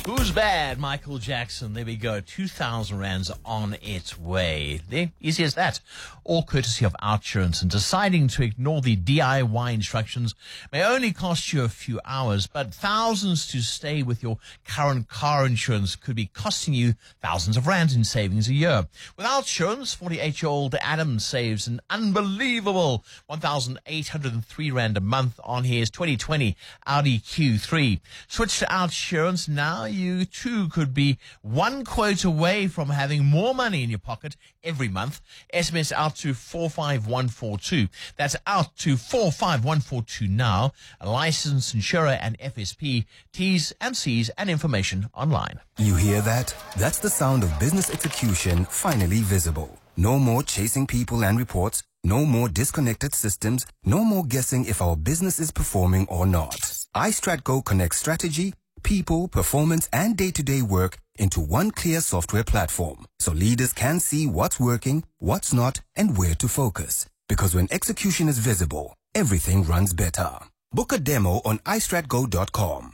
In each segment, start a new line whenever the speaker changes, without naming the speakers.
Who's Bad? Michael Jackson. There we go. 2,000 rands on its way. There, easy as that. All courtesy of Outsurance. And deciding to ignore the DIY instructions may only cost you a few hours, but thousands to stay with your current car insurance could be costing you thousands of rands in savings a year. With Outsurance, 48-year-old Adam saves an unbelievable 1,803 rand a month on his 2020 Audi Q3. Switch to Outsurance now. You too could be one quote away from having more money in your pocket every month. SMS out to 45142. That's out to 45142 now. A licensed insurer and FSP. T's and C's and information online.
You hear that? That's the sound of business execution finally visible. No more chasing people and reports. No more disconnected systems. No more guessing if our business is performing or not. iStratGo connects strategy, people, performance, and day-to-day work into one clear software platform, so leaders can see what's working, what's not, and where to focus. Because when execution is visible, everything runs better. Book a demo on istratgo.com.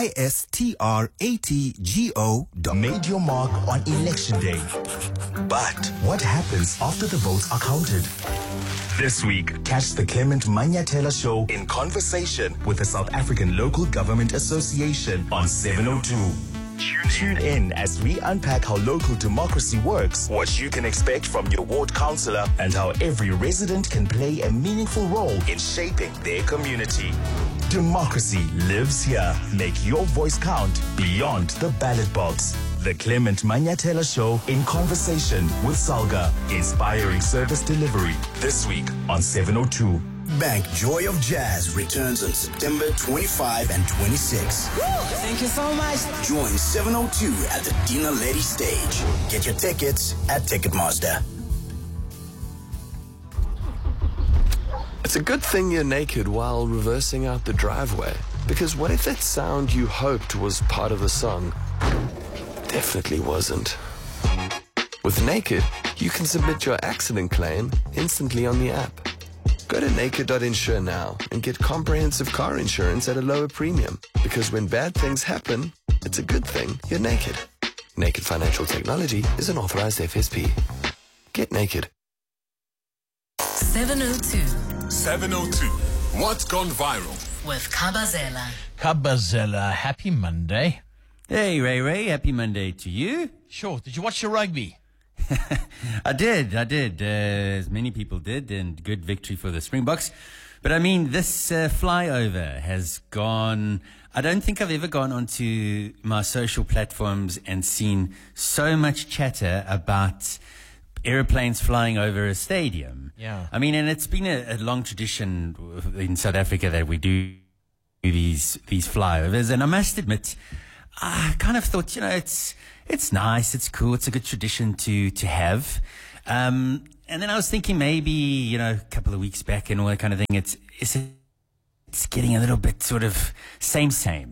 ISTRATGO.
Made your mark on election day. But what happens after the votes are counted? This week, catch the Clement Manyathela Show in conversation with the South African Local Government Association on 702. Tune in as we unpack how local democracy works, what you can expect from your ward councillor, and how every resident can play a meaningful role in shaping their community. Democracy lives here. Make your voice count beyond the ballot box. The Clement Manyathela Show in conversation with Salga. Inspiring service delivery. This week on 702.
Bank Joy of Jazz returns on September 25 and 26.
Woo, thank you so much.
Join 702 at the Dina Lady stage. Get your tickets at Ticketmaster.
It's a good thing you're naked while reversing out the driveway. Because what if that sound you hoped was part of the song definitely wasn't? With Naked, you can submit your accident claim instantly on the app. Go to naked.insure now and get comprehensive car insurance at a lower premium. Because when bad things happen, it's a good thing you're naked. Naked Financial Technology is an authorized FSP. Get naked.
702.
702. What's gone viral?
With Kabazela.
Kabazela, happy Monday.
Hey, Ray, happy Monday to you.
Sure. Did you watch the rugby?
I did, as many people did, and good victory for the Springboks. But I mean, this flyover has gone, I don't think I've ever gone onto my social platforms and seen so much chatter about aeroplanes flying over a stadium.
Yeah.
I mean, and it's been a long tradition in South Africa that we do these flyovers, and I must admit, I kind of thought, it's nice, it's cool, it's a good tradition to have. And then I was thinking maybe, a couple of weeks back and all that kind of thing, it's getting a little bit sort of same.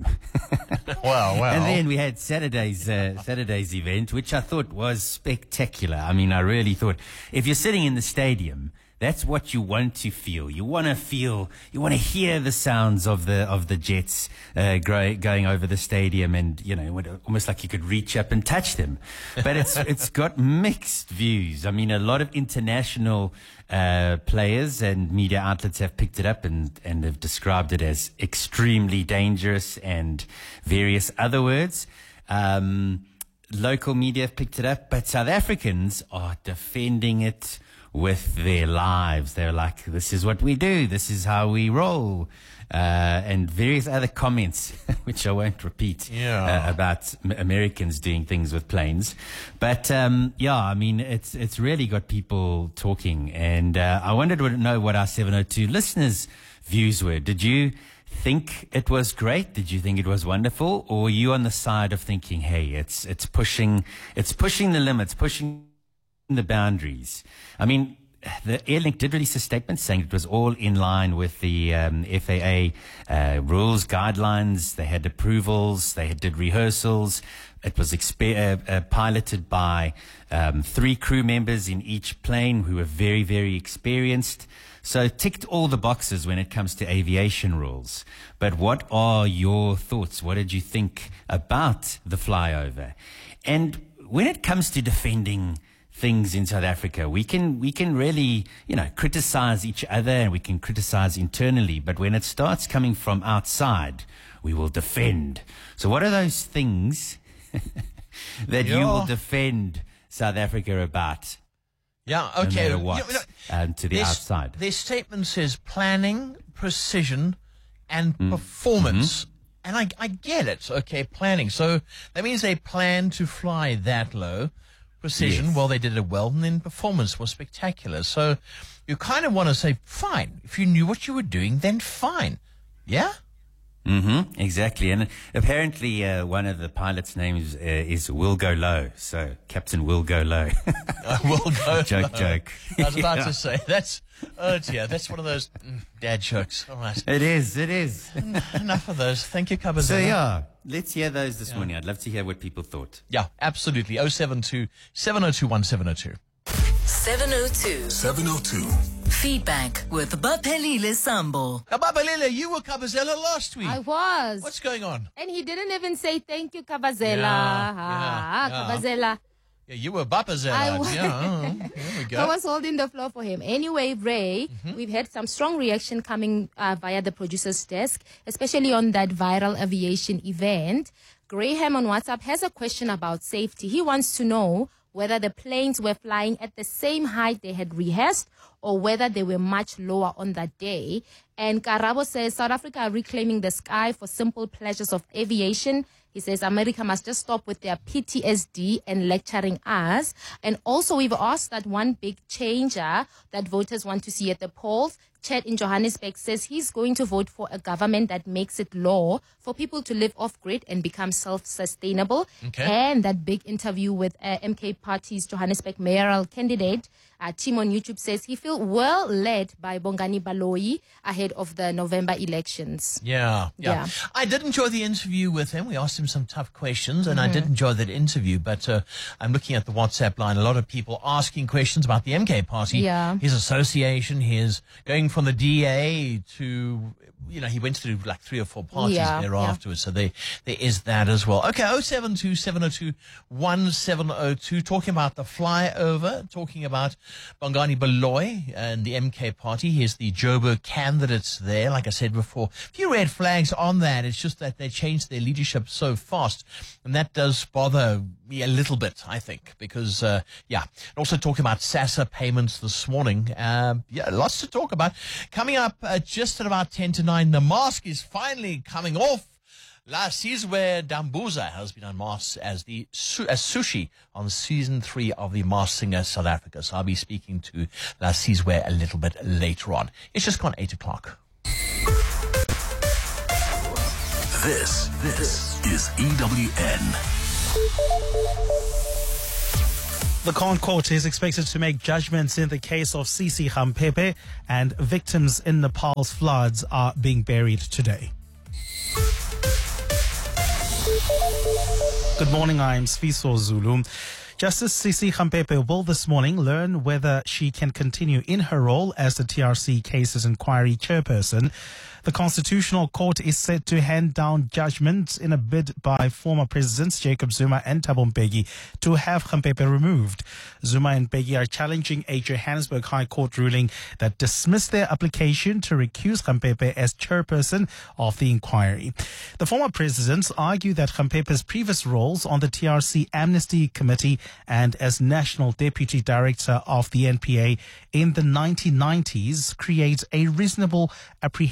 Well.
And then we had Saturday's event, which I thought was spectacular. I mean, I really thought if you're sitting in the stadium, that's what you want to feel. You want to hear the sounds of the jets going over the stadium, and almost like you could reach up and touch them. But it's got mixed views. I mean, a lot of international players and media outlets have picked it up and have described it as extremely dangerous and various other words. Local media have picked it up, but South Africans are defending it with their lives. They're like, this is what we do, this is how we roll, and various other comments which I won't repeat about Americans doing things with planes. But I mean, it's really got people talking, and I wanted to know what our 702 listeners' views were. Did you think it was great? Did you think it was wonderful? Or were you on the side of thinking, hey, it's pushing the limits, pushing the boundaries? I mean, the Airlink did release a statement saying it was all in line with the FAA rules, guidelines. They had approvals. They did rehearsals. It was piloted by 3 crew members in each plane who were very, very experienced. So ticked all the boxes when it comes to aviation rules. But what are your thoughts? What did you think about the flyover? And when it comes to defending things in South Africa, we can really, criticize each other and we can criticize internally. But when it starts coming from outside, we will defend. So what are those things that you will defend South Africa about?
Yeah, okay.
No matter what, to the outside.
Their statement says planning, precision, and performance. And I get it. Okay, planning. So that means they plan to fly that low. Precision,
Yes.
well, they did it well, and then performance was spectacular. So you kind of want to say, fine. If you knew what you were doing, then fine. Yeah?
Exactly. And apparently one of the pilots' names is Will Go Low. So Captain Will Go Low.
We'll go.
Joke.
I was about
Yeah.
to say, that's one of those dad jokes. All right.
It is.
Enough of those. Thank you, Kabazela.
So yeah, let's hear those this morning. I'd love to hear what people thought.
Yeah, absolutely. 072 702 1702.
702.
702.
Feedback with Baphelile Sambo.
Kababalele, you were Kabazela last week.
I was.
What's going on?
And he didn't even say thank you, Kabazela.
Yeah.
Kabazela.
Yeah, you were Babazela.
I was.
Yeah, there we go.
I was holding the floor for him. Anyway, Ray, we've had some strong reaction coming via the producer's desk, especially on that viral aviation event. Graham on WhatsApp has a question about safety. He wants to know whether the planes were flying at the same height they had rehearsed or whether they were much lower on that day. And Karabo says South Africa are reclaiming the sky for simple pleasures of aviation. He says America must just stop with their PTSD and lecturing us. And also we've asked that one big changer that voters want to see at the polls. Chet in Johannesburg says he's going to vote for a government that makes it law for people to live off-grid and become self-sustainable.
Okay.
And that big interview with MK Party's Johannesburg mayoral candidate, Tim on YouTube says he feels well led by Bongani Baloyi ahead of the November elections.
Yeah.
Yeah.
I did enjoy the interview with him. We asked him some tough questions, and I did enjoy that interview. But I'm looking at the WhatsApp line. A lot of people asking questions about the MK Party,
Yeah.
his association, his going from the DA to, he went through like 3 or 4 parties there afterwards. So there is that as well. Okay, 072 702 1702, talking about the flyover, talking about Bongani Baloyi and the MK Party. Here's the Joburg candidates there. Like I said before, a few red flags on that. It's just that they changed their leadership so fast. And that does bother me a little bit, I think, because, And also talking about SASSA payments this morning. Lots to talk about. Coming up just at about 10 to 9, the mask is finally coming off. La Sizwe Dambuza has been unmasked as Sushi on season 3 of The Masked Singer South Africa. So I'll be speaking to La Sizwe a little bit later on. It's just gone 8 o'clock.
This is EWN.
The Crown Court is expected to make judgments in the case of Sisi Khampepe, and victims in Nepal's floods are being buried today. Good morning, I'm Sfiso Zulu. Justice Sisi Khampepe will this morning learn whether she can continue in her role as the TRC Cases Inquiry Chairperson. The Constitutional Court is set to hand down judgment in a bid by former Presidents Jacob Zuma and Thabo Mbeki to have Khampepe removed. Zuma and Mbeki are challenging a Johannesburg High Court ruling that dismissed their application to recuse Khampepe as chairperson of the inquiry. The former presidents argue that Khampepe's previous roles on the TRC Amnesty Committee and as National Deputy Director of the NPA in the 1990s create a reasonable apprehension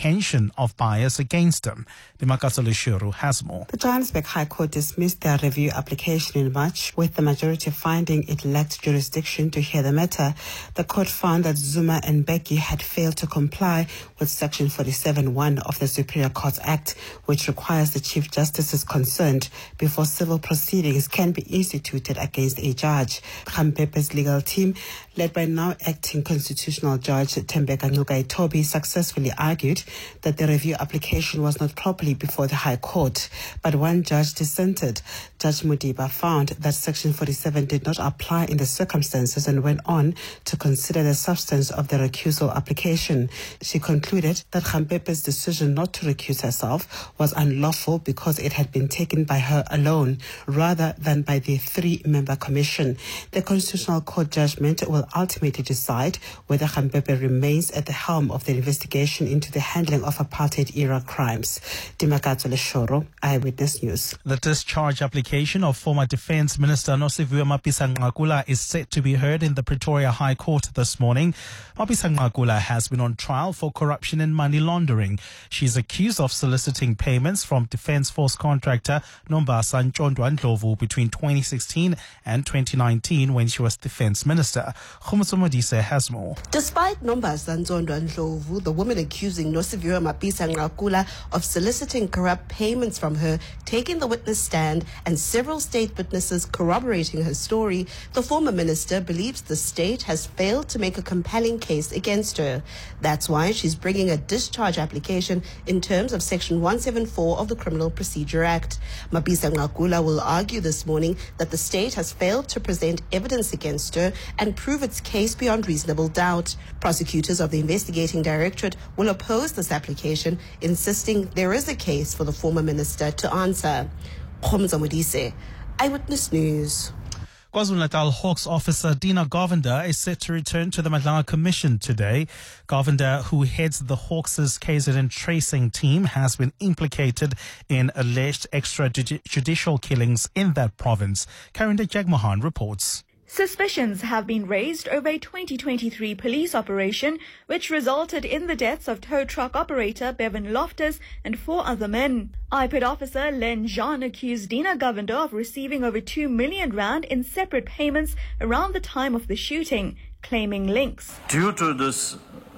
allegation of bias against him. Dimakatso Leshuru has more.
The Johannesburg High Court dismissed their review application in March, with the majority finding it lacked jurisdiction to hear the matter. The court found that Zuma and Mbeki had failed to comply with Section 47(1) of the Superior Courts Act, which requires the Chief Justice's consent before civil proceedings can be instituted against a judge. Khampepe's legal team, led by now acting Constitutional Judge Thembeka Ncukaitobi, successfully argued that the review application was not properly before the High Court. But one judge dissented. Judge Mudiba found that Section 47 did not apply in the circumstances and went on to consider the substance of the recusal application. She concluded that Khampepe's decision not to recuse herself was unlawful because it had been taken by her alone rather than by the 3-member commission. The Constitutional Court judgment will ultimately decide whether Khampepe remains at the helm of the investigation into the handling of apartheid-era crimes. Dimakatso Leshuru, Eyewitness News.
The discharge application of former Defence Minister Nosiviwe Mapisa-Nqakula is set to be heard in the Pretoria High Court this morning. Mapisa-Nqakula has been on trial for corruption and money laundering. She is accused of soliciting payments from Defence Force contractor Nombasa Ntshondwa Ndlovu between 2016 and 2019 when she was Defence Minister. Khumutso Modise has more.
Despite Nombasa Ntshondwa Ndlovu, the woman accusing Nosiviwe Mapisa-Nqakula of soliciting corrupt payments from her, taking the witness stand, and several state witnesses corroborating her story, the former minister believes the state has failed to make a compelling case against her. That's why she's bringing a discharge application in terms of Section 174 of the Criminal Procedure Act. Mapisa-Nqakula will argue this morning that the state has failed to present evidence against her and prove its case beyond reasonable doubt. Prosecutors of the investigating directorate will oppose this application, insisting there is a case for the former minister to answer. Khumza Modise, Eyewitness News.
KwaZulu-Natal Hawks officer Dina Govender is set to return to the Madlanga Commission today. Govender, who heads the Hawks' KZN tracing team, has been implicated in alleged extrajudicial killings in that province. Karinda Jagmohan reports.
Suspicions have been raised over a 2023 police operation which resulted in the deaths of tow truck operator Bevan Loftus and 4 other men. IPID officer Len Jean accused Dina Govender of receiving over 2 million rand in separate payments around the time of the shooting, claiming links.
Due to this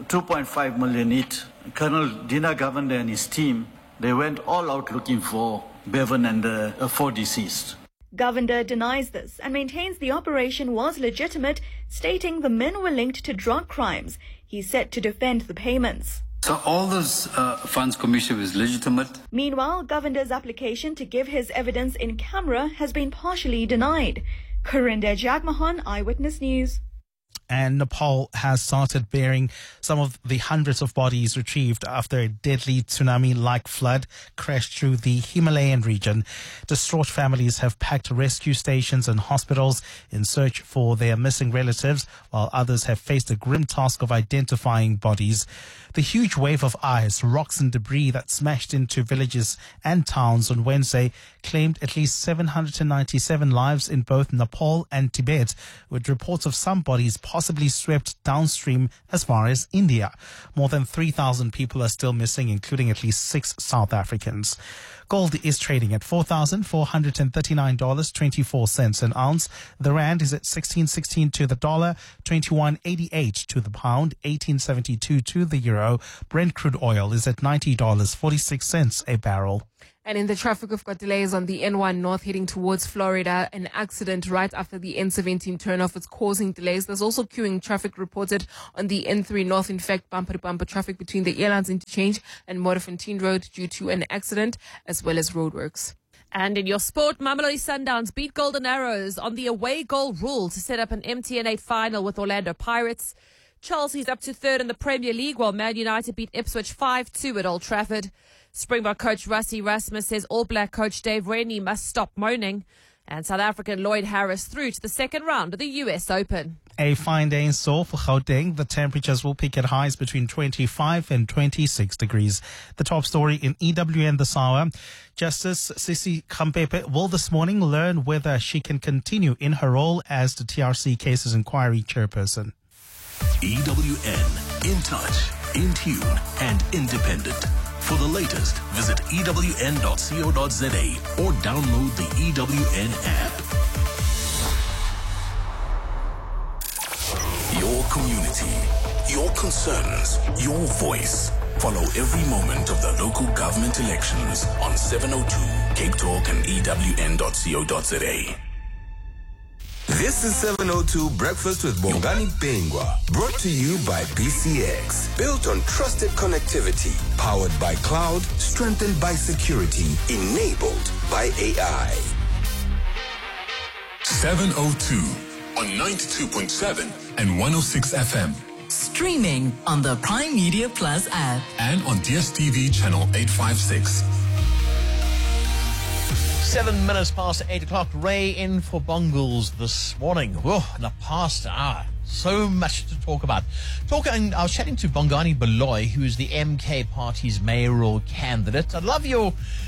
2.5 million hit, Colonel Dina Govender and his team, they went all out looking for Bevan and the 4 deceased.
Govender denies this and maintains the operation was legitimate, stating the men were linked to drug crimes. He's set to defend the payments.
So all those funds commission is legitimate.
Meanwhile, Govender's application to give his evidence in camera has been partially denied. Karinda Jagmohan, Eyewitness News.
And Nepal has started burying some of the hundreds of bodies retrieved after a deadly tsunami-like flood crashed through the Himalayan region. Distraught families have packed rescue stations and hospitals in search for their missing relatives, while others have faced the grim task of identifying bodies. The huge wave of ice, rocks and debris that smashed into villages and towns on Wednesday claimed at least 797 lives in both Nepal and Tibet, with reports of some bodies possibly swept downstream as far as India. More than 3,000 people are still missing, including at least 6 South Africans. Gold is trading at $4,439.24 an ounce. The rand is at 16.16 to the dollar, 21.88 to the pound, 18.72 to the euro. Brent crude oil is at $90.46 a barrel.
And in the traffic, we've got delays on the N1 North heading towards Florida. An accident right after the N17 turnoff is causing delays. There's also queuing traffic reported on the N3 North. In fact, bumper-to-bumper traffic between the Airlines Interchange and Modderfontein Road due to an accident, as well as roadworks.
And in your sport, Mamelodi Sundowns beat Golden Arrows on the away goal rule to set up an MTN8 final with Orlando Pirates. Chelsea's up to third in the Premier League, while Man United beat Ipswich 5-2 at Old Trafford. Springbok coach Rassie Erasmus says All Black coach Dave Rennie must stop moaning. And South African Lloyd Harris through to the second round of the US Open.
A fine day in store for Gauteng. The temperatures will peak at highs between 25 and 26 degrees. The top story in EWN this hour. Justice Sisi Khampepe will this morning learn whether she can continue in her role as the TRC Cases Inquiry chairperson.
EWN, in touch, in tune, and independent. For the latest, visit ewn.co.za or download the EWN app. Your community, your concerns, your voice. Follow every moment of the local government elections on 702 Cape Talk and ewn.co.za.
This is 702 Breakfast with Bongani Bengwa, brought to you by BCX. Built on trusted connectivity, powered by cloud, strengthened by security, enabled by AI.
702 on 92.7 and 106 FM.
Streaming on the Prime Media Plus app.
And on DSTV channel 856.
7 minutes past 8 o'clock. Ray in for Bongles this morning. Oh, in the past hour. So much to talk about. I was chatting to Bongani Baloyi, who is the MK Party's mayoral candidate. I love your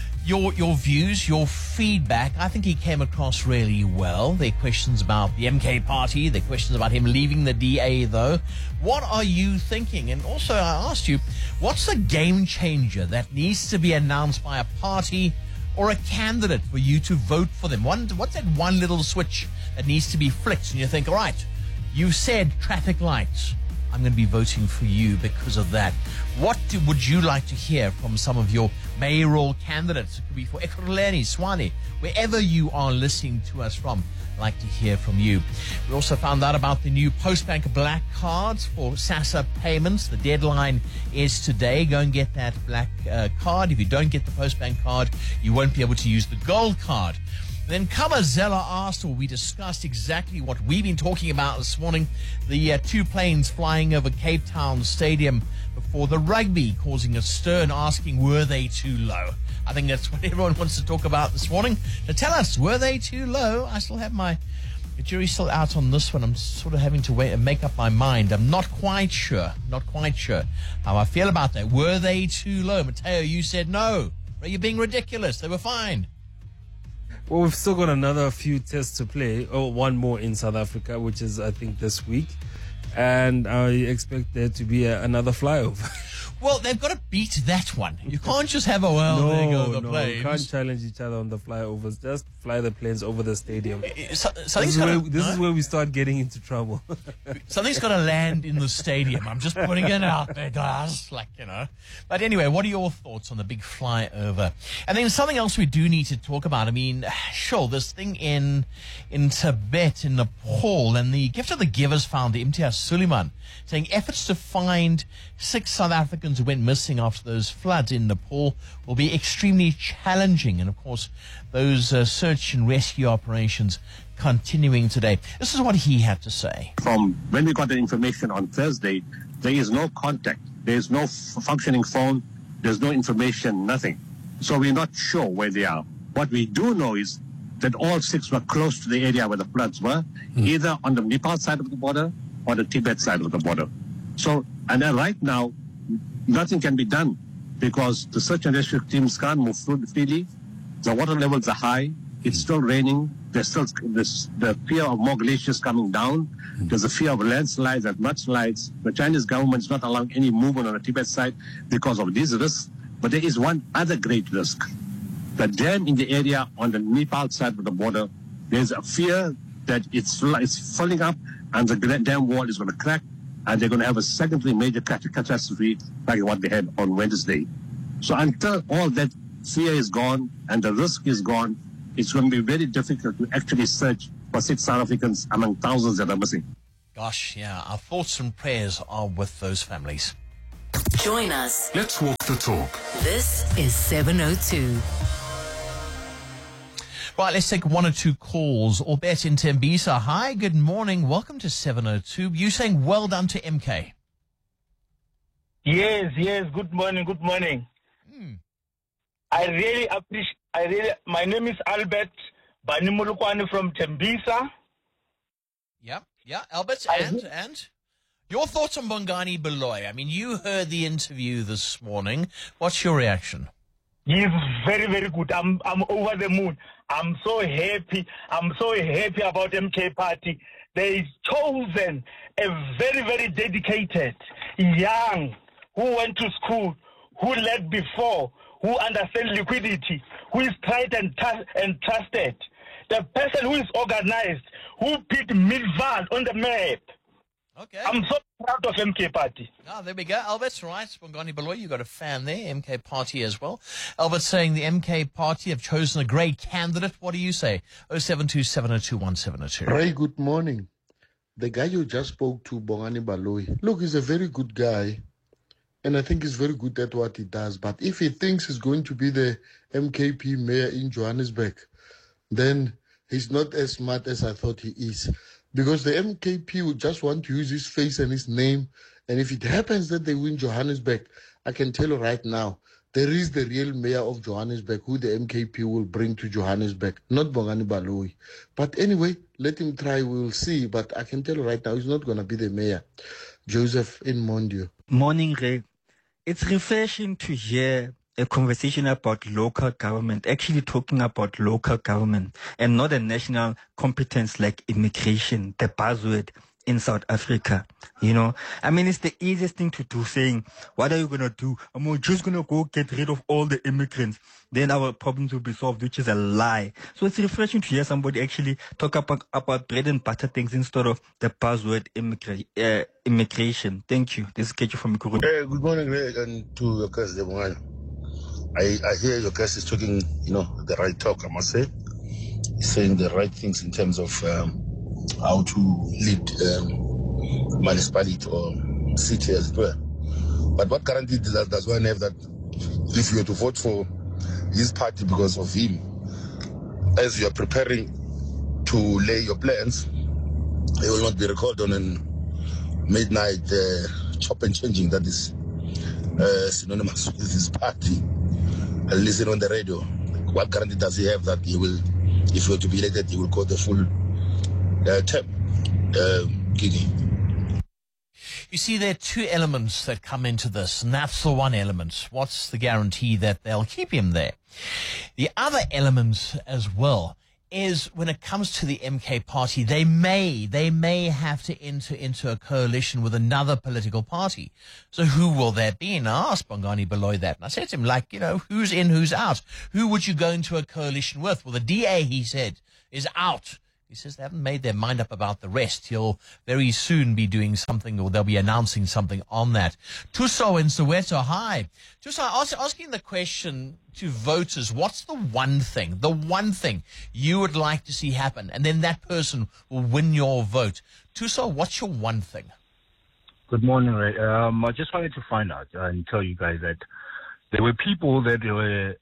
views, your feedback. I think he came across really well. There are questions about the MK Party. There are questions about him leaving the DA, though. What are you thinking? And also, I asked you, what's the game changer that needs to be announced by a party or a candidate for you to vote for them? What's that one little switch that needs to be flicked and you think, all right, you said traffic lights, I'm going to be voting for you because of that. What would you like to hear from some of your mayoral candidates? It could be for Ekurhuleni, Tshwane, wherever you are listening to us from. I'd like to hear from you. We also found out about the new Postbank Black cards for SASSA payments. The deadline is today. Go and get that black card. If you don't get the Postbank card, you won't be able to use the gold card. Then Kabazela asked, or we discussed exactly what we've been talking about this morning. The two planes flying over Cape Town Stadium before the rugby, causing a stir and asking, were they too low? I think that's what everyone wants to talk about this morning. Now tell us, were they too low? I still have the jury's still out on this one. I'm sort of having to wait and make up my mind. I'm not quite sure how I feel about that. Were they too low? Mateo, you said no. Are you being ridiculous? They were fine.
Well, we've still got another few tests to play. One more in South Africa, which is, I think, this week. And I expect there to be another flyover.
Well, they've got to beat that one. You can't just have there you go, the planes.
You can't challenge each other on the flyovers. Just fly the planes over the stadium.
This
is where we start getting into trouble.
Something's got to land in the stadium. I'm just putting it out there, guys. But anyway, what are your thoughts on the big flyover? And then something else we do need to talk about. I mean, sure, this thing in Tibet, in Nepal, and the Gift of the Givers founder, Imtiaz Suleiman, saying efforts to find 6 South Africans who went missing after those floods in Nepal will be extremely challenging. And, of course, those search and rescue operations continuing today. This is what he had to say.
From when we got the information on Thursday, there is no contact. There is no functioning phone. There's no information, nothing. So we're not sure where they are. What we do know is that all 6 were close to the area where the floods were, either on the Nepal side of the border or the Tibet side of the border. So, and then right now, nothing can be done because the search and rescue teams can't move freely. The water levels are high. It's still raining. There's still the fear of more glaciers coming down. There's a fear of landslides and mudslides. The Chinese government is not allowing any movement on the Tibet side because of these risks. But there is one other great risk. The dam in the area on the Nepal side of the border, there's a fear that it's filling up and the dam wall is going to crack and they're going to have a secondary major catastrophe like what they had on Wednesday. So until all that fear is gone and the risk is gone, it's going to be very difficult to actually search for 6 South Africans among thousands that are missing.
Gosh, yeah, our thoughts and prayers are with those families.
Join us.
Let's walk the talk.
This is 702.
Right, let's take 1 or 2 calls. Albert in Tembisa. Hi, good morning. Welcome to 702. You saying well done to MK?
Yes. Good morning. I really appreciate. My name is Albert Banimulukwani from Tembisa.
Yeah, Albert, and your thoughts on Bongani Baloyi? I mean, you heard the interview this morning. What's your reaction?
He's very, very good. I'm over the moon. I'm so happy. I'm so happy about MK Party. They've chosen a very, very dedicated, young, who went to school, who led before, who understands liquidity, who is tried and trusted, the person who is organized, who put Midvaal on the map.
Okay.
I'm so proud of MK Party.
Ah, there we go. Albert's right. Bongani Baloyi, you got a fan there. MK Party as well. Albert saying the MK Party have chosen a great candidate. What do you say? 0727021702.
Ray, good morning. The guy you just spoke to, Bongani Baloyi, look, he's a very good guy. And I think he's very good at what he does. But if he thinks he's going to be the MKP mayor in Johannesburg, then he's not as smart as I thought he is. Because the MKP would just want to use his face and his name. And if it happens that they win Johannesburg, I can tell you right now, there is the real mayor of Johannesburg who the MKP will bring to Johannesburg, not Bongani Baloyi. But anyway, let him try, we'll see. But I can tell you right now, he's not going to be the mayor. Joseph in Mondio.
Morning, Ray. It's refreshing to hear a conversation about local government, actually talking about local government and not a national competence like immigration, the buzzword in South Africa. You know, I mean, it's the easiest thing to do, saying, what are you going to do? We're just going to go get rid of all the immigrants. Then our problems will be solved, which is a lie. So it's refreshing to hear somebody actually talk about bread and butter things instead of the buzzword immigration. Thank you. This is Kechi from Mikuru.
Good morning, Ray, and to your guest, Debongani. I hear your guest is talking, the right talk, I must say. He's saying the right things in terms of how to lead municipality or city, as it were. But what guarantee does one have that if you were to vote for his party because of him, as you are preparing to lay your plans, they will not be recalled on a midnight chop and changing that is synonymous with his party? Listen on the radio. What guarantee does he have that he will, if he were to be elected, he will go the full term? Gigi.
You see, there are two elements that come into this, and that's the one element. What's the guarantee that they'll keep him there? The other element as well is when it comes to the MK Party, they may have to enter into a coalition with another political party. So who will that be? And I asked Bongani Baloyi that. And I said to him, who's in, who's out? Who would you go into a coalition with? Well, the DA, he said, is out. He says they haven't made their mind up about the rest. He'll very soon be doing something, or they'll be announcing something on that. Tuso in Soweto, hi. Tuso, asking the question to voters, what's the one thing you would like to see happen? And then that person will win your vote. Tuso, what's your one thing?
Good morning, Ray. I just wanted to find out and tell you guys that there were people that were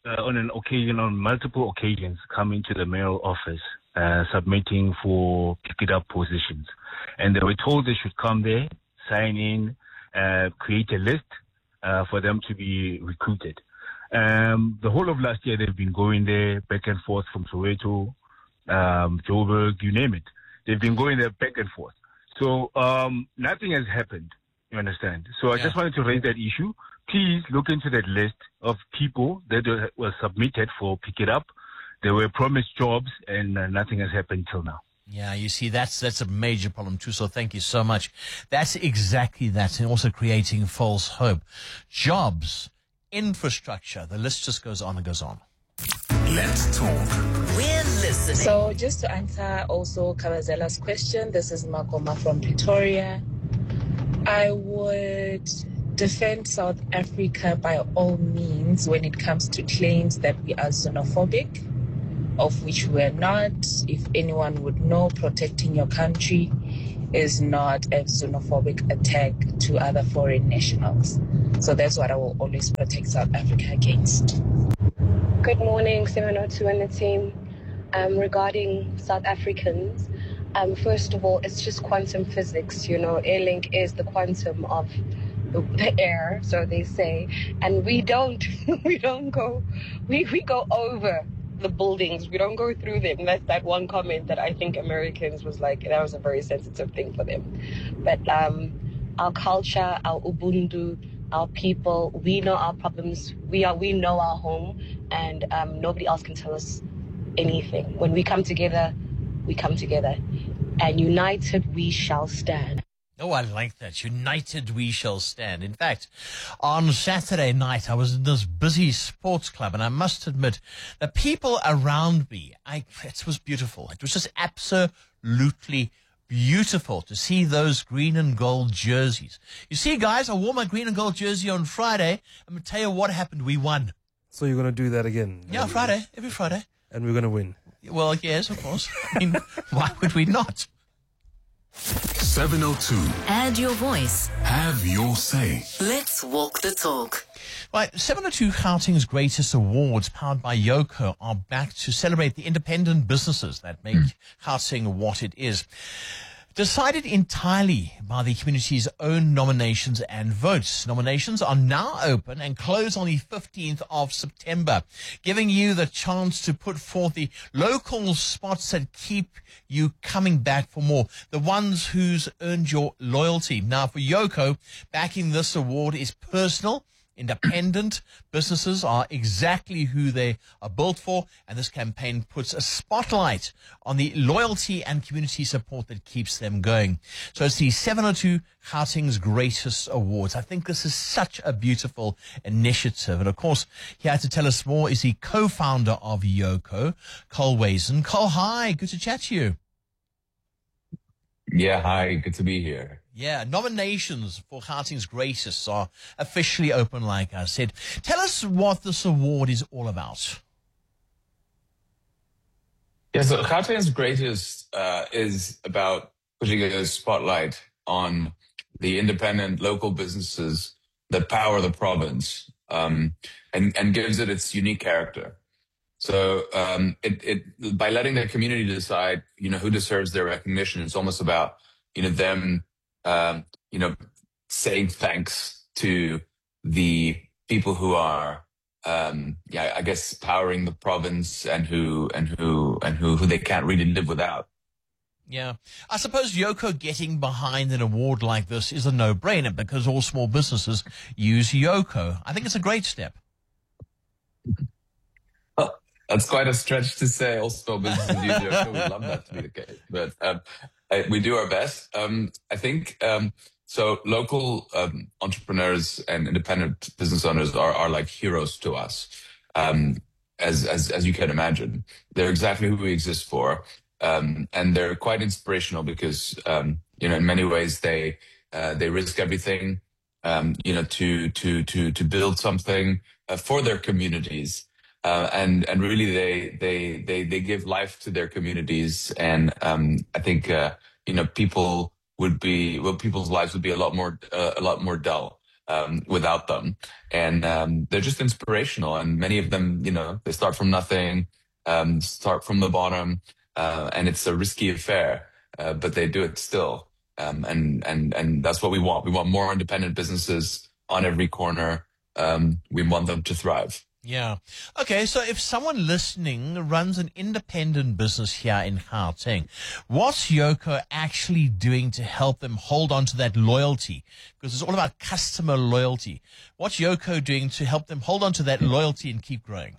on multiple occasions coming to the mayoral office submitting for pick it up positions. And they were told they should come there, sign in, create a list for them to be recruited. The whole of last year, they've been going there back and forth from Soweto, Joburg, you name it. They've been going there back and forth. So nothing has happened, you understand? So I just wanted to raise that issue. Please look into that list of people that were submitted for pick it up. They were promised jobs, and nothing has happened till now.
Yeah, you see, that's a major problem too. So thank you so much. That's exactly that, and also creating false hope. Jobs, infrastructure, the list just goes on and goes on.
Let's talk.
We're listening. So just to answer also Kabazela's question, this is Makoma from Pretoria. I would defend South Africa by all means when it comes to claims that we are xenophobic, of which we are not. If anyone would know, protecting your country is not a xenophobic attack to other foreign nationals. So that's what I will always protect South Africa against.
Good morning, 702 and the team. Regarding South Africans, first of all, it's just quantum physics. Airlink is the quantum of the air, so they say, and we go over the buildings, we don't go through them. That's that one comment that I think Americans was like, that was a very sensitive thing for them. But our culture, our Ubuntu, our people, we know our problems, we know our home, and nobody else can tell us anything. When we come together, and united we shall stand.
Oh, I like that. United we shall stand. In fact, on Saturday night, I was in this busy sports club, and I must admit, the people around me, it was beautiful. It was just absolutely beautiful to see those green and gold jerseys. You see, guys, I wore my green and gold jersey on Friday. I'm going to tell you what happened. We won.
So you're going to do that again?
Yeah, Friday. Every Friday.
And we're going to win?
Well, yes, of course. I mean, why would we not?
702.
Add your voice.
Have your say.
Let's walk the talk.
Right, 702 Gauteng's greatest awards, powered by Yoko, are back to celebrate the independent businesses that make Gauteng what it is. Decided entirely by the community's own nominations and votes. Nominations are now open and close on the 15th of September, giving you the chance to put forth the local spots that keep you coming back for more, the ones who's earned your loyalty. Now, for Yoko, backing this award is personal. Independent businesses are exactly who they are built for, and this campaign puts a spotlight on the loyalty and community support that keeps them going. So it's the 702 Gauteng's Greatest Awards. I think this is such a beautiful initiative. And of course, here to tell us more is the co-founder of Yoko, Cole Wazen. Cole, hi, good to chat to you.
Yeah, hi, good to be here.
Yeah, nominations for Gauteng's Greatest are officially open, like I said. Tell us what this award is all about.
Yeah, so Gauteng's Greatest is about putting a spotlight on the independent local businesses that power the province, and gives it its unique character. So it by letting the community decide, who deserves their recognition, it's almost about, them saying thanks to the people who are, I guess, powering the province and who they can't really live without.
Yeah. I suppose Yoko getting behind an award like this is a no-brainer because all small businesses use Yoko. I think it's a great step.
Well, that's quite a stretch to say all small businesses use Yoko. We'd love that to be the case. But we do our best. I think so local entrepreneurs and independent business owners are like heroes to us, as you can imagine. They're exactly who we exist for. And they're quite inspirational because, in many ways they risk everything, to build something for their communities. And really they give life to their communities. And, I think, people's lives would be a lot more dull, without them. And, they're just inspirational. And many of them, they start from nothing, start from the bottom. And it's a risky affair, but they do it still. And that's what we want. We want more independent businesses on every corner. We want them to thrive.
Yeah. Okay, so if someone listening runs an independent business here in Gauteng, what's Yoko actually doing to help them hold on to that loyalty? Because it's all about customer loyalty. What's Yoko doing to help them hold on to that loyalty and keep growing?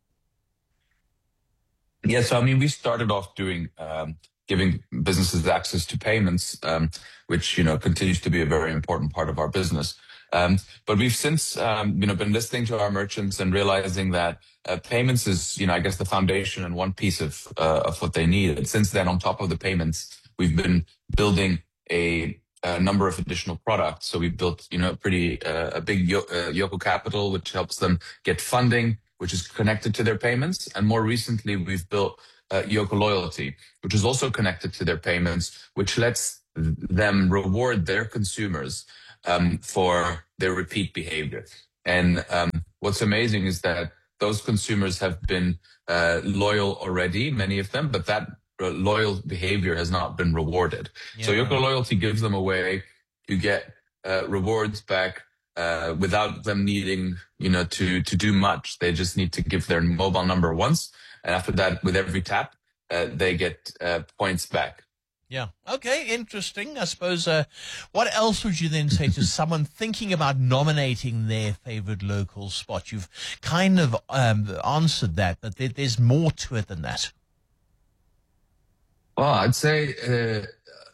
Yeah, so we started off doing giving businesses access to payments, which continues to be a very important part of our business. But we've since been listening to our merchants and realizing that payments is I guess the foundation and one piece of what they need. And since then, on top of the payments, we've been building a number of additional products. So we built a big Yoko Capital, which helps them get funding, which is connected to their payments. And more recently, we've built Yoko Loyalty, which is also connected to their payments, which lets them reward their consumers for their repeat behavior. And what's amazing is that those consumers have been loyal already, many of them, but that loyal behavior has not been rewarded. Yeah. So Yoko Loyalty gives them a way to get rewards back without them needing, to do much. They just need to give their mobile number once. And after that, with every tap, they get points back.
Yeah. Okay. Interesting. I suppose, what else would you then say to someone thinking about nominating their favorite local spot? You've kind of answered that, but there's more to it than that.
Well, I'd say,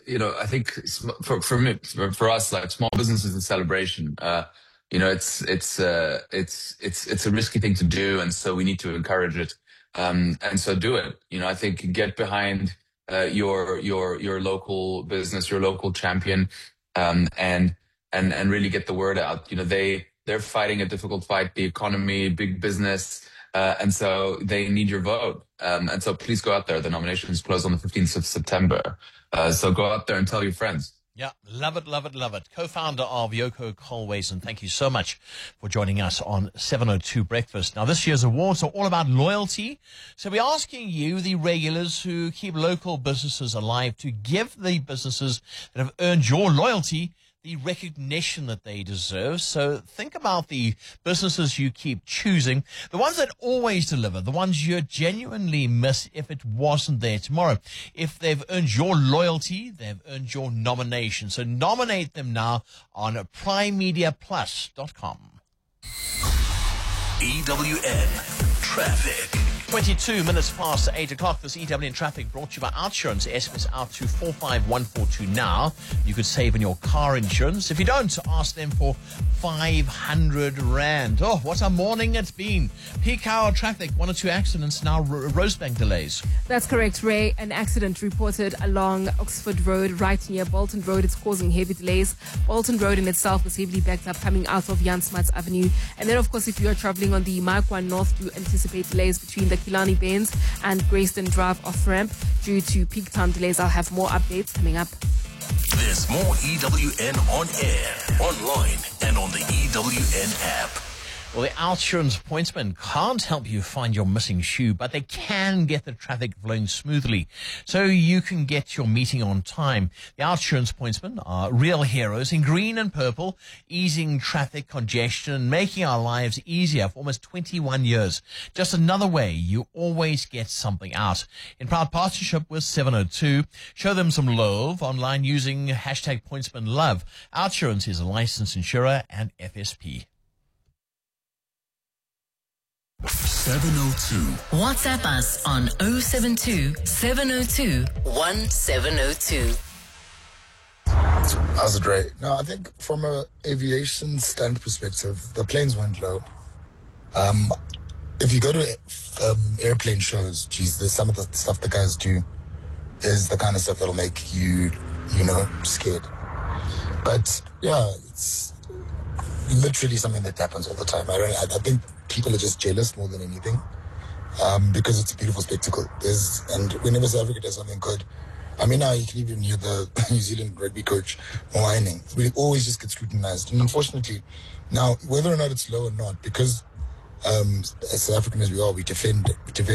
I think for me, for us, like small business is a celebration. It's a risky thing to do, and so we need to encourage it. And so do it. I think get behind your local business, your local champion, and really get the word out. They're fighting a difficult fight, the economy, big business, and so they need your vote. And so please go out there. The nominations close on the 15th of September. So go out there and tell your friends.
Yeah, love it, love it, love it. Co-founder of Yoko Colways, and thank you so much for joining us on 702 Breakfast. Now, this year's awards are all about loyalty. So we're asking you, the regulars who keep local businesses alive, to give the businesses that have earned your loyalty the recognition that they deserve. So think about the businesses you keep choosing, the ones that always deliver, the ones you genuinely miss if it wasn't there tomorrow. If they've earned your loyalty, they've earned your nomination. So nominate them now on primemediaplus.com.
EWN Traffic.
22 minutes past 8 o'clock. This EWN Traffic brought to you by Outsurance. SMS out to 45142 now. You could save on your car insurance. If you don't, ask them for 500 Rand. Oh, what a morning it's been. Peak hour traffic, 1 or 2 accidents, now Rosebank delays.
That's correct, Ray. An accident reported along Oxford Road, right near Bolton Road. It's causing heavy delays. Bolton Road in itself was heavily backed up coming out of Jan Smuts Avenue. And then, of course, if you're traveling on the Marquand North, do anticipate delays between the Killarney Bains and Greyston Drive off-ramp due to peak time delays. I'll have more updates coming up.
There's more EWN on air, online, and on the EWN app.
Well, the Outsurance pointsmen can't help you find your missing shoe, but they can get the traffic flowing smoothly so you can get your meeting on time. The Outsurance pointsmen are real heroes in green and purple, easing traffic congestion and making our lives easier for almost 21 years. Just another way you always get something out. In proud partnership with 702, show them some love online using hashtag pointsmanlove. Outsurance is a licensed insurer and FSP.
702.
WhatsApp us on 072 702 1702.
How's it, Ray? No, I think from a aviation stand perspective, the planes went low. If you go to airplane shows, geez, there's some of the stuff the guys do is the kind of stuff that'll make you, scared. But yeah, it's literally something that happens all the time. I think people are just jealous more than anything, because it's a beautiful spectacle. And whenever South Africa does something good, now you can even hear the New Zealand rugby coach whining. We always just get scrutinized. And unfortunately, now, whether or not it's low or not, because as South African as we are, we defend.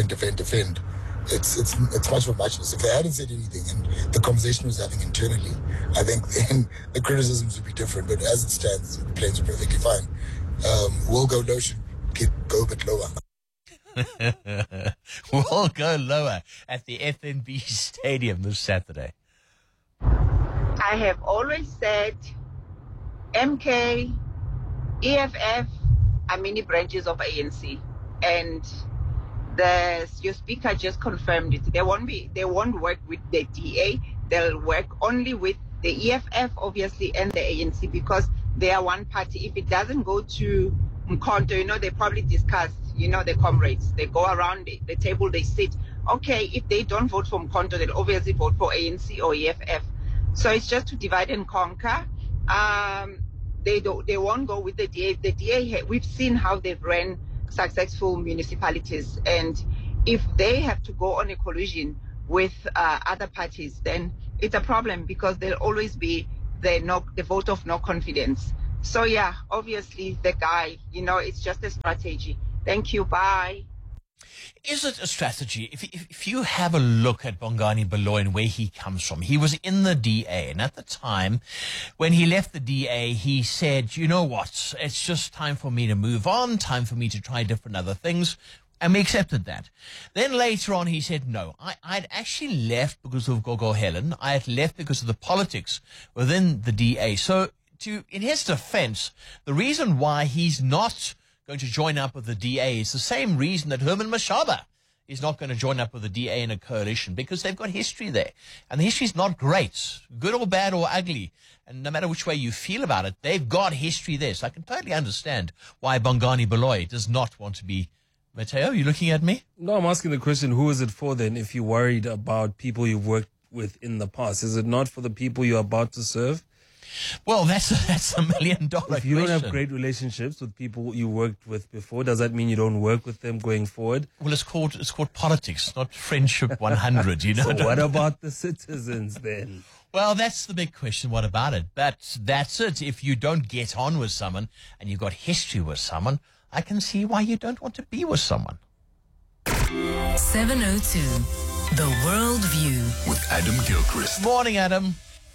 It's much of a muchness. If they hadn't said anything and the conversation was having internally, I think then the criticisms would be different. But as it stands, the planes are perfectly fine. We'll go low, should go a bit lower.
We'll go lower at the FNB Stadium this Saturday.
I have always said MK, EFF are mini branches of ANC, and your speaker just confirmed it. They won't work with the DA. They'll work only with the EFF, obviously, and the ANC, because they are one party. If it doesn't go to Mkhonto, they probably discuss, the comrades. They go around the table, they sit. Okay, if they don't vote for Mkhonto, they'll obviously vote for ANC or EFF. So it's just to divide and conquer. They won't go with the DA. The DA, we've seen how they've ran successful municipalities, and if they have to go on a collision with other parties, then it's a problem, because there'll always be the vote of no confidence. So yeah, obviously the guy, it's just a strategy. Thank you. Bye.
Is it a strategy? If you have a look at Bongani Baloyi and where he comes from, he was in the DA, and at the time when he left the DA, he said, you know what, it's just time for me to move on, time for me to try different other things. And we accepted that. Then later on, he said, no, I'd actually left because of Gogo Helen. I had left because of the politics within the DA. So in his defense, the reason why he's not going to join up with the DA is the same reason that Herman Mashaba is not going to join up with the DA in a coalition because they've got history there. And the history's not great, good or bad or ugly. And no matter which way you feel about it, they've got history there. So I can totally understand why Bongani Baloyi does not want to be. Matteo, you looking at me?
No, I'm asking the question, who is it for then if you're worried about people you've worked with in the past? Is it not for the people you're about to serve?
Well, that's $1 million question.
If you don't have great relationships with people you worked with before, does that mean you don't work with them going forward?
Well, it's called politics, not friendship 100, you know.
So what about the citizens then?
Well, that's the big question. What about it? But that's it. If you don't get on with someone and you've got history with someone, I can see why you don't want to be with someone.
702, The World View.
With Adam Gilchrist.
Morning, Adam.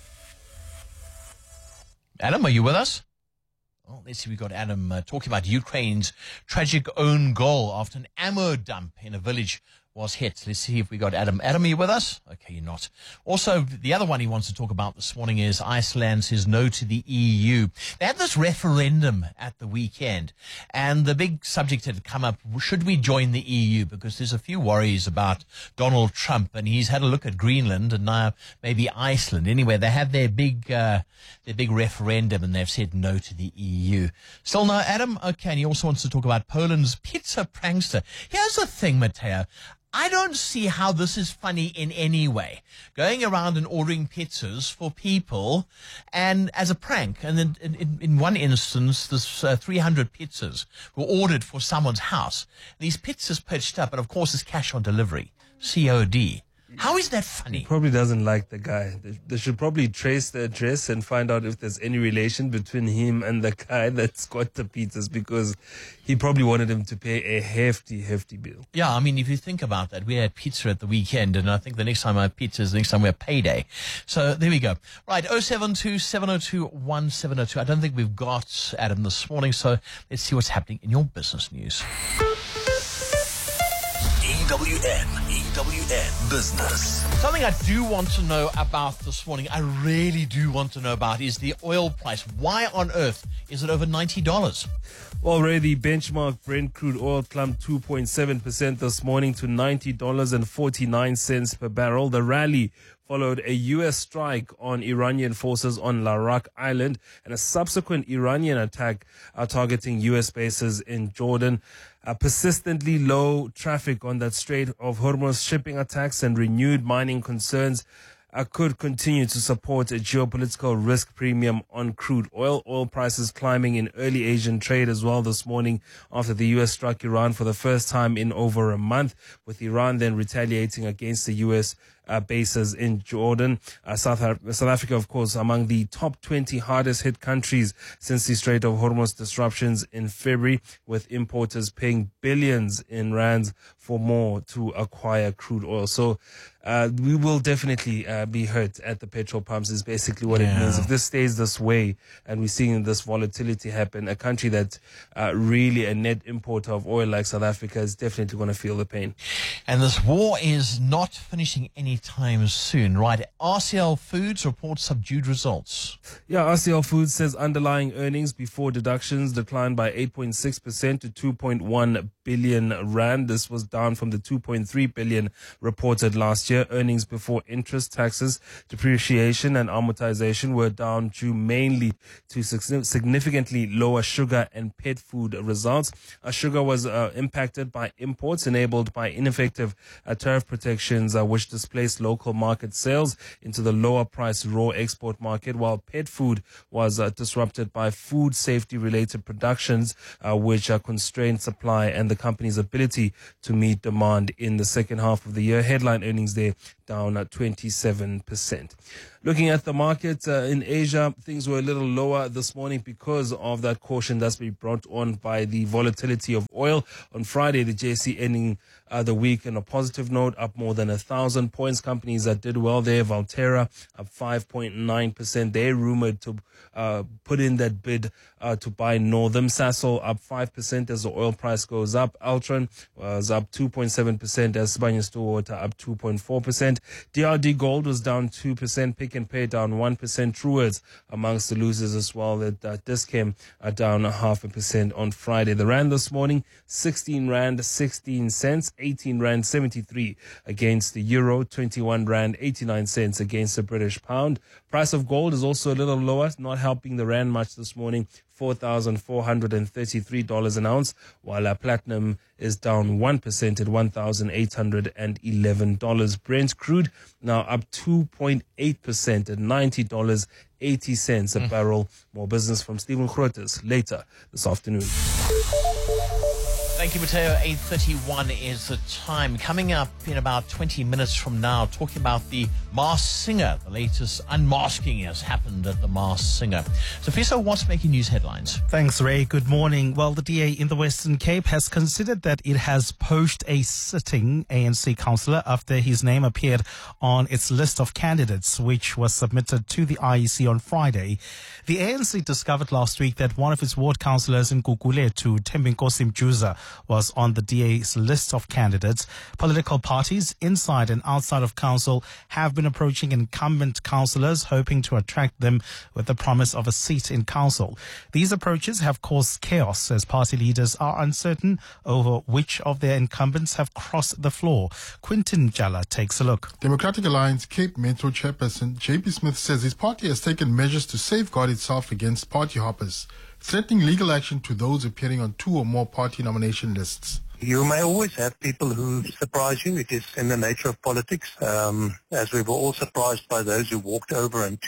Adam, are you with us? Oh, let's see. We got Adam talking about Ukraine's tragic own goal after an ammo dump in a village was hit. Let's see if we got Adam. Adam, are you with us? Okay, you're not. Also, the other one he wants to talk about this morning is Iceland says no to the EU. They had this referendum at the weekend, and the big subject had come up, should we join the EU? Because there's a few worries about Donald Trump, and he's had a look at Greenland and now maybe Iceland. Anyway, they had their big referendum, and they've said no to the EU. Still no, Adam? Okay, and he also wants to talk about Poland's pizza prankster. Here's the thing, Matteo. I don't see how this is funny in any way. Going around and ordering pizzas for people and as a prank. And then in one instance, this 300 pizzas were ordered for someone's house. These pizzas pitched up, and of course it's cash on delivery, COD. How is that funny?
He probably doesn't like the guy. They should probably trace the address and find out if there's any relation between him and the guy that's got the pizzas, because he probably wanted him to pay a hefty bill.
Yeah, I mean, if you think about that, we had pizza at the weekend, and I think the next time I have pizza is the next time we have payday. So there we go. Right, 072-702-1702. I don't think we've got Adam this morning, so let's see what's happening in your business news.
EWN Business.
Something I do want to know about this morning, I really do want to know about, is the oil price. Why on earth is it over $90?
Well, Ray, the benchmark Brent crude oil climbed 2.7% this morning to $90.49 per barrel. The rally followed a U.S. strike on Iranian forces on Larak Island and a subsequent Iranian attack targeting U.S. bases in Jordan. Persistently low traffic on that Strait of Hormuz, shipping attacks and renewed mining concerns could continue to support a geopolitical risk premium on crude oil. Oil prices climbing in early Asian trade as well this morning after the U.S. struck Iran for the first time in over a month, with Iran then retaliating against the U.S. Bases in Jordan. South Africa, of course, among the top 20 hardest hit countries since the Strait of Hormuz disruptions in February, with importers paying billions in rands for more to acquire crude oil. So we will definitely be hurt at the petrol pumps, is basically what it means. If this stays this way and we're seeing this volatility happen, a country that's really a net importer of oil like South Africa is definitely going to feel the pain.
And this war is not finishing anytime soon, right? RCL Foods reports subdued results.
Yeah, RCL Foods says underlying earnings before deductions declined by 8.6% to 2.1 billion rand. This was down from the 2.3 billion reported last year. Earnings before interest, taxes, depreciation and amortization were down due mainly to significantly lower sugar and pet food results. Sugar was impacted by imports enabled by ineffective tariff protections, which displaced local market sales into the lower price raw export market, while pet food was disrupted by food safety related productions, which constrained supply and the company's ability to meet demand in the second half of the year. Headline earnings there down at 27%. Looking at the market in Asia, things were a little lower this morning because of that caution that's been brought on by the volatility of oil. On Friday, the JSE ending the week on a positive note, up more than 1,000 points. Companies that did well there, Valterra up 5.9%. They're rumored to put in that bid to buy Northam. Sasol up 5% as the oil price goes up. Altron was up 2.7% as Sibanye-Stillwater up 2.4%. DRD Gold was down 2%. Pick Pick n Pay down 1%. Truworths amongst the losers as well. That Dis-Chem are down 0.5% on Friday. The rand this morning, 16 rand 16 cents, 18 rand 73 against the euro, 21 rand 89 cents against the British pound. Price of gold is also a little lower, not helping the rand much this morning. $4,433 an ounce, while our platinum is down 1% at $1,811. Brent crude now up 2.8% at $90.80 a barrel. More business from Stephen Grootes later this afternoon.
Thank you, Mateo. 8:31 is the time. Coming up in about 20 minutes from now, talking about the Masked Singer. The latest unmasking has happened at the Masked Singer. So, Fiso, what's making news headlines?
Thanks, Ray. Good morning. Well, the DA in the Western Cape has considered that it has poached a sitting ANC councillor after his name appeared on its list of candidates, which was submitted to the IEC on Friday. The ANC discovered last week that one of its ward councillors in Gugulethu, Thembinkosi Mjuza, was on the DA's list of candidates. Political parties inside and outside of council have been approaching incumbent councillors, hoping to attract them with the promise of a seat in council. These approaches have caused chaos as party leaders are uncertain over which of their incumbents have crossed the floor. Quinton Jala takes a look.
Democratic Alliance Cape Metro chairperson JP Smith says his party has taken measures to safeguard itself against party hoppers, threatening legal action to those appearing on 2 or more party nomination lists.
You may always have people who surprise you. It is in the nature of politics, as we were all surprised by those who walked over in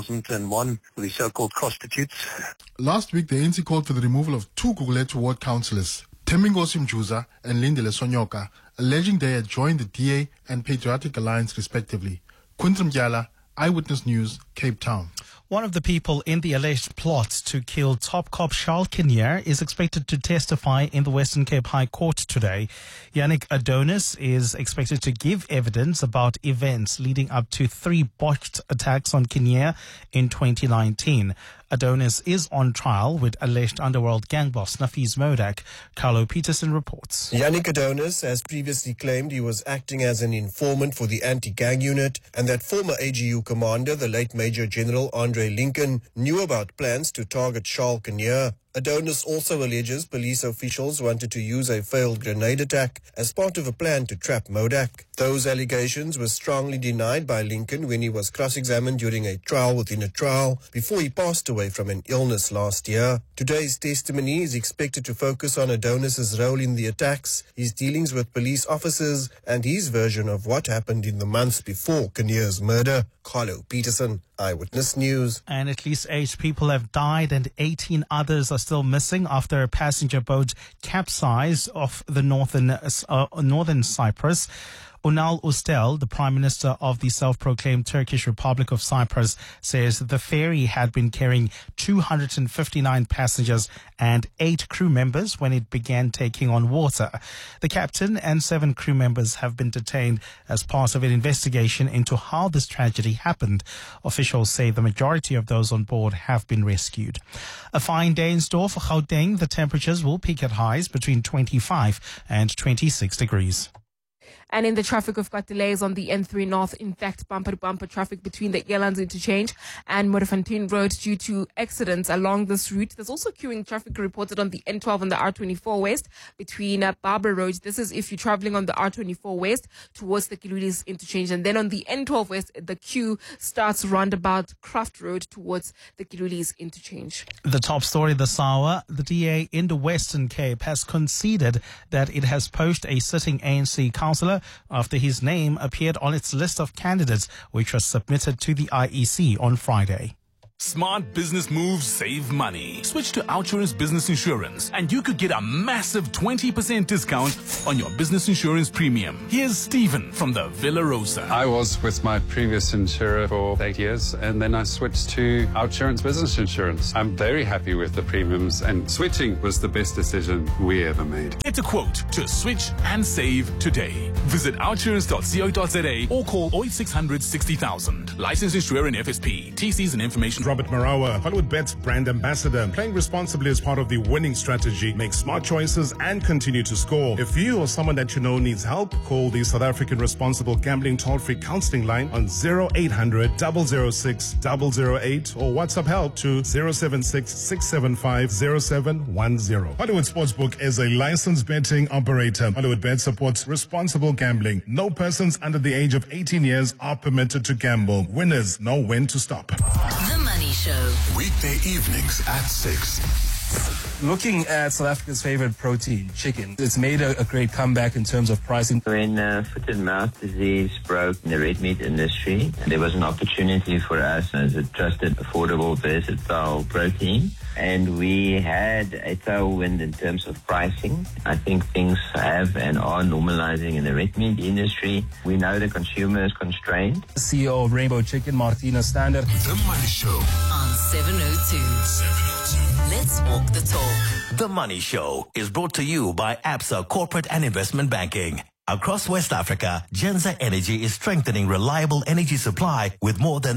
2001 with the so-called prostitutes.
Last week, the ANC called for the removal of 2 Gugulethu ward councillors, Thembinkosi Mjuza and Lindile Sonyoka, alleging they had joined the DA and Patriotic Alliance respectively. Quinton Mjala, Eyewitness News, Cape Town.
One of the people in the alleged plot to kill top cop Charles Kinnear is expected to testify in the Western Cape High Court today. Yannick Adonis is expected to give evidence about events leading up to 3 botched attacks on Kinnear in 2019. Adonis is on trial with alleged underworld gang boss Nafis Modak. Carlo Peterson reports.
Yannick Adonis has previously claimed he was acting as an informant for the anti-gang unit and that former AGU commander, the late Major General Andre Lincoln, knew about plans to target Charles Kinnear. Adonis also alleges police officials wanted to use a failed grenade attack as part of a plan to trap Modak. Those allegations were strongly denied by Lincoln when he was cross-examined during a trial within a trial before he passed away from an illness last year. Today's testimony is expected to focus on Adonis's role in the attacks, his dealings with police officers, and his version of what happened in the months before Kinnear's murder. Carlo Peterson, Eyewitness News.
And at least 8 people have died and 18 others are still missing after a passenger boat capsized off the northern Cyprus. Unal Ustel, the Prime Minister of the self-proclaimed Turkish Republic of Cyprus, says the ferry had been carrying 259 passengers and 8 crew members when it began taking on water. The captain and 7 crew members have been detained as part of an investigation into how this tragedy happened. Officials say the majority of those on board have been rescued. A fine day in store for Gauteng. The temperatures will peak at highs between 25 and 26 degrees.
And in the traffic, we've got delays on the N3 North. In fact, bumper-to-bumper traffic between the Elands Interchange and Modderfontein Road due to accidents along this route. There's also queuing traffic reported on the N12 and the R24 West between Barbara Road. This is if you're traveling on the R24 West towards the Kilulis Interchange. And then on the N12 West, the queue starts roundabout Craft Road towards the Kilulis Interchange.
The top story this hour, the DA in the Western Cape has conceded that it has poached a sitting ANC councillor after his name appeared on its list of candidates, which was submitted to the IEC on Friday.
Smart business moves save money. Switch to Outsurance Business Insurance and you could get a massive 20% discount on your business insurance premium. Here's Stephen from the Villa Rosa.
I was with my previous insurer for 8 years and then I switched to Outsurance Business Insurance. I'm very happy with the premiums and switching was the best decision we ever made.
Get a quote to switch and save today. Visit outsurance.co.za or call 0800 60,000. Licensed insurer in FSP. TCs and information
Robert Marawa, HollywoodBet's brand ambassador. Playing responsibly is part of the winning strategy. Make smart choices and continue to score. If you or someone that you know needs help, call the South African Responsible Gambling toll-free counseling line on 0800 006 008 or WhatsApp help to 076 675 0710. Hollywood Sportsbook is a licensed betting operator. HollywoodBet supports responsible gambling. No persons under the age of 18 years are permitted to gamble. Winners know when to stop.
The Money Show.
Weekday evenings at 6.
Looking at South Africa's favorite protein, chicken, it's made a great comeback in terms of pricing.
When foot and mouth disease broke in the red meat industry, there was an opportunity for us as a trusted, affordable, versatile protein. And we had a tailwind in terms of pricing. I think things have and are normalizing in the red meat industry. We know the consumer is constrained.
CEO of Rainbow Chicken, Martina Standard.
The Money Show
on 702. Let's walk the talk.
The Money Show is brought to you by Absa Corporate and Investment Banking. Across West Africa, Genza Energy is strengthening reliable energy supply with more than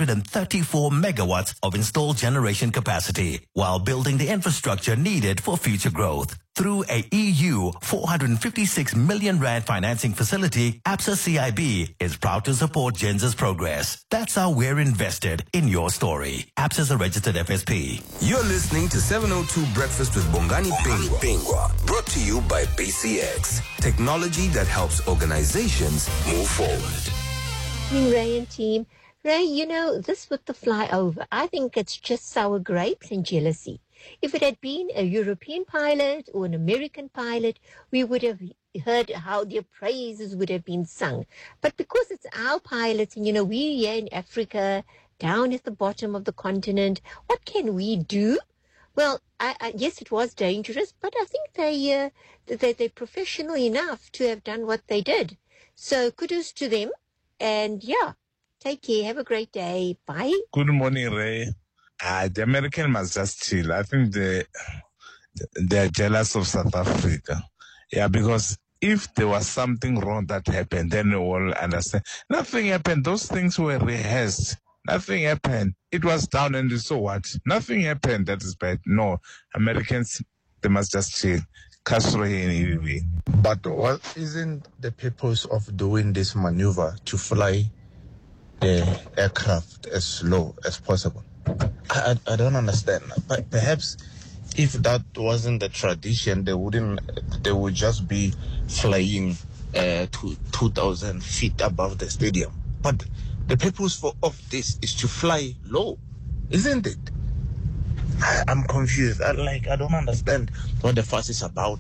334 megawatts of installed generation capacity, while building the infrastructure needed for future growth. Through a EU 456 million rand financing facility, Absa CIB is proud to support Genza's progress. That's how we're invested in your story. Absa is a registered FSP.
You're listening to 702 Breakfast with Bongani Pingwa, brought to you by BCX, technology that helps organizations move forward.
Ray and team. Ray, you know, this with the flyover, I think it's just sour grapes and jealousy. If it had been a European pilot or an American pilot, we would have heard how their praises would have been sung. But because it's our pilots, and, you know, we're here in Africa, down at the bottom of the continent, what can we do? Well, yes, it was dangerous, but I think they're professional enough to have done what they did. So kudos to them. And, yeah, take care. Have a great day. Bye.
Good morning, Ray. The American must just chill. I think they're jealous of South Africa. Yeah, because if there was something wrong that happened, then we will understand. Nothing happened. Those things were rehearsed. Nothing happened. It was down and so what? Nothing happened. That is bad. No, Americans, they must just chill.
But what isn't the purpose of doing this maneuver to fly the aircraft as slow as possible? I don't understand. But perhaps if that wasn't the tradition, they would just be flying to 2,000 feet above the stadium. But the purpose of this is to fly low, isn't it? I'm confused. I don't understand what the fuss is about.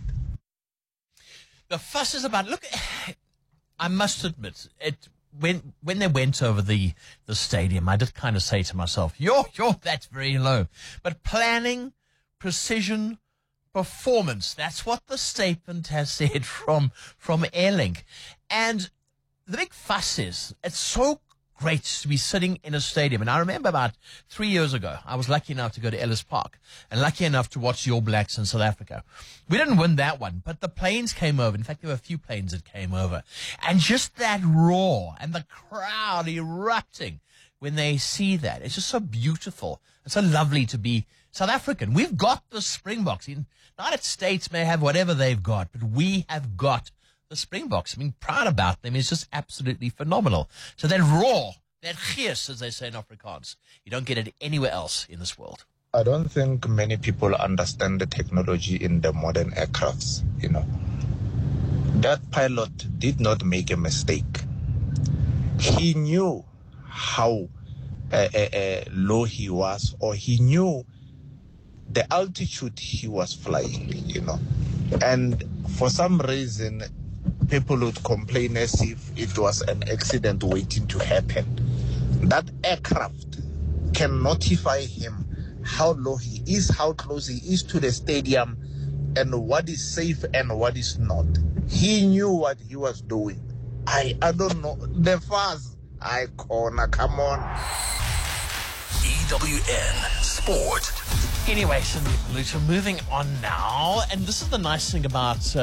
The fuss is about, look, I must admit, when they went over the stadium, I did kind of say to myself, yo, that's very low. But planning, precision, performance, that's what the statement has said from Airlink. And the big fuss is, it's so great to be sitting in a stadium. And I remember about 3 years ago, I was lucky enough to go to Ellis Park and lucky enough to watch the All Blacks in South Africa. We didn't win that one, but the planes came over. In fact, there were a few planes that came over. And just that roar and the crowd erupting when they see that, it's just so beautiful. It's so lovely to be South African. We've got the Springboks. The United States may have whatever they've got, but we have got the Springboks. I mean, proud about them is just absolutely phenomenal. So that roar, that gees, as they say in Afrikaans, you don't get it anywhere else in this world.
I don't think many people understand the technology in the modern aircrafts, you know. That pilot did not make a mistake. He knew how low he was, or he knew the altitude he was flying, you know. And for some reason, people would complain as if it was an accident waiting to happen. That aircraft can notify him how low he is, how close he is to the stadium, and what is safe and what is not. He knew what he was doing. I don't know. The fuzz, Icona, come on.
EWN Sport.
Anyway, so moving on now, and this is the nice thing about